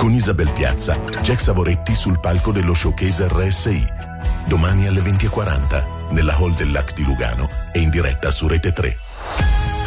Con Isabel Piazza, Jack Savoretti sul palco dello showcase RSI. Domani alle 20:40, nella hall del Lac di Lugano e in diretta su Rete 3.